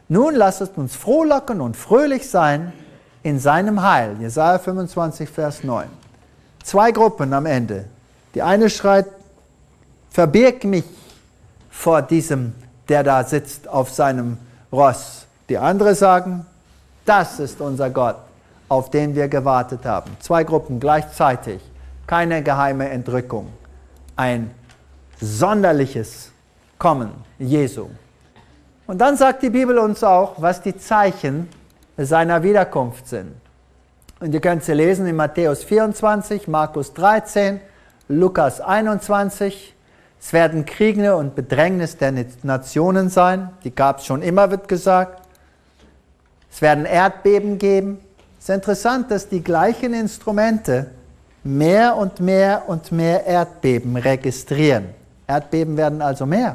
Nun lasst uns frohlocken und fröhlich sein in seinem Heil. Jesaja 25, Vers 9. 2 Gruppen am Ende. Die eine schreit, verbirg mich vor diesem, der da sitzt auf seinem Ross. Die andere sagen, das ist unser Gott, auf den wir gewartet haben. 2 Gruppen gleichzeitig, keine geheime Entrückung. Ein sonderliches Kommen Jesu. Und dann sagt die Bibel uns auch, was die Zeichen seiner Wiederkunft sind. Und ihr könnt sie lesen in Matthäus 24, Markus 13, Lukas 21. Es werden Kriege und Bedrängnis der Nationen sein. Die gab es schon immer, wird gesagt. Es werden Erdbeben geben. Es ist interessant, dass die gleichen Instrumente mehr und mehr und mehr Erdbeben registrieren. Erdbeben werden also mehr.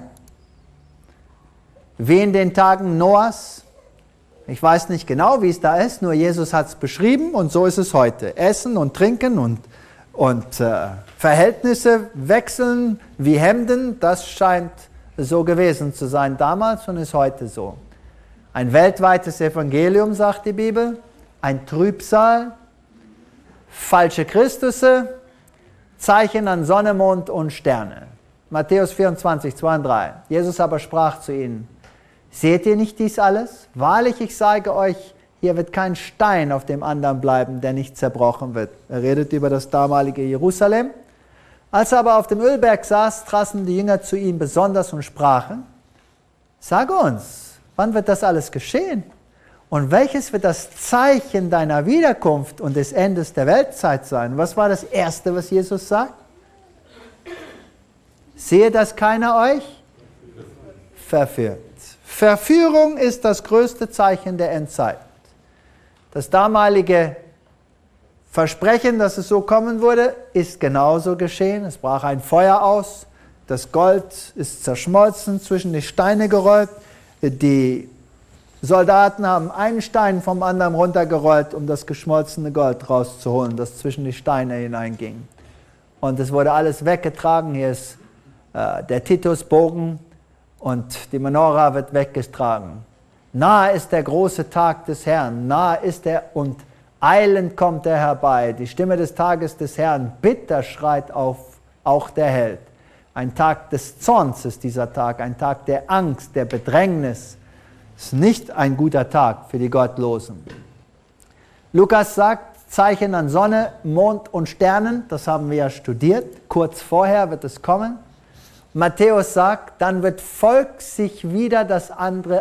Wie in den Tagen Noahs. Ich weiß nicht genau, wie es da ist, nur Jesus hat es beschrieben und so ist es heute. Essen und Trinken und Verhältnisse wechseln wie Hemden, das scheint so gewesen zu sein damals und ist heute so. Ein weltweites Evangelium, sagt die Bibel, ein Trübsal, falsche Christusse, Zeichen an Sonne, Mond und Sterne. Matthäus 24, 2 und 3. Jesus aber sprach zu ihnen, seht ihr nicht dies alles? Wahrlich, ich sage euch, hier wird kein Stein auf dem anderen bleiben, der nicht zerbrochen wird. Er redet über das damalige Jerusalem. Als er aber auf dem Ölberg saß, traten die Jünger zu ihm besonders und sprachen, sage uns, wann wird das alles geschehen? Und welches wird das Zeichen deiner Wiederkunft und des Endes der Weltzeit sein? Was war das Erste, was Jesus sagt? Sehe, dass keiner euch verführt. Verführung ist das größte Zeichen der Endzeit. Das damalige Versprechen, dass es so kommen würde, ist genauso geschehen. Es brach ein Feuer aus, das Gold ist zerschmolzen, zwischen die Steine gerollt. Die Soldaten haben einen Stein vom anderen runtergerollt, um das geschmolzene Gold rauszuholen, das zwischen die Steine hineinging. Und es wurde alles weggetragen. Hier ist der Titusbogen und die Menora wird weggetragen. Nahe ist der große Tag des Herrn, nahe ist er und eilend kommt er herbei. Die Stimme des Tages des Herrn, bitter schreit auf auch der Held. Ein Tag des Zorns ist dieser Tag, ein Tag der Angst, der Bedrängnis. Es ist nicht ein guter Tag für die Gottlosen. Lukas sagt, Zeichen an Sonne, Mond und Sternen, das haben wir ja studiert. Kurz vorher wird es kommen. Matthäus sagt, dann wird ein Volk sich wieder das andere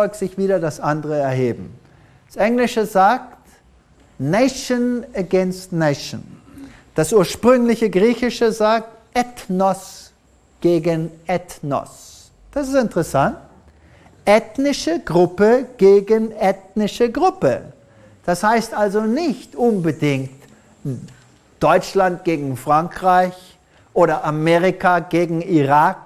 erheben. Das Englische sagt, Nation against Nation. Das ursprüngliche Griechische sagt, Ethnos gegen Ethnos. Das ist interessant. Ethnische Gruppe gegen ethnische Gruppe. Das heißt also nicht unbedingt Deutschland gegen Frankreich, oder Amerika gegen Irak.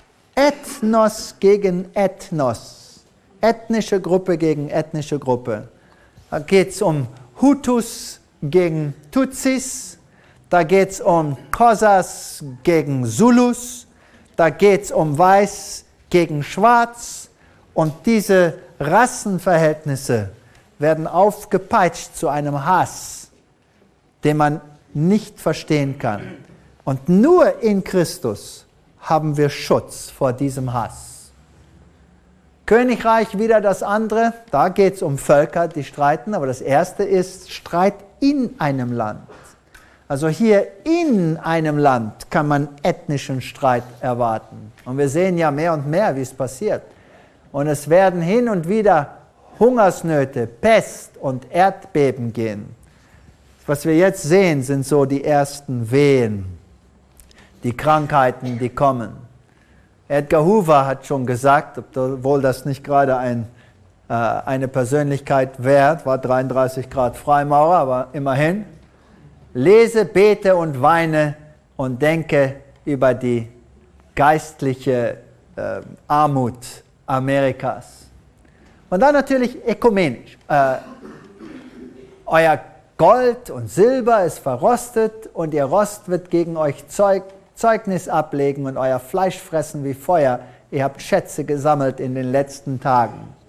Ethnos gegen Ethnos. Ethnische Gruppe gegen ethnische Gruppe. Da geht es um Hutus gegen Tutsis. Da geht es um Xhosas gegen Zulus. Da geht es um Weiß gegen Schwarz. Und diese Rassenverhältnisse werden aufgepeitscht zu einem Hass, den man nicht verstehen kann. Und nur in Christus haben wir Schutz vor diesem Hass. Königreich wieder das andere, da geht es um Völker, die streiten, aber das erste ist Streit in einem Land. Also hier in einem Land kann man ethnischen Streit erwarten. Und wir sehen ja mehr und mehr, wie es passiert. Und es werden hin und wieder Hungersnöte, Pest und Erdbeben gehen. Was wir jetzt sehen, sind so die ersten Wehen. Die Krankheiten, die kommen. Edgar Hoover hat schon gesagt, obwohl das nicht gerade eine Persönlichkeit wert, war 33 Grad Freimaurer, aber immerhin, lese, bete und weine und denke über die geistliche Armut Amerikas. Und dann natürlich ökumenisch. Euer Gold und Silber ist verrostet und ihr Rost wird gegen euch Zeugnis ablegen und euer Fleisch fressen wie Feuer. Ihr habt Schätze gesammelt in den letzten Tagen.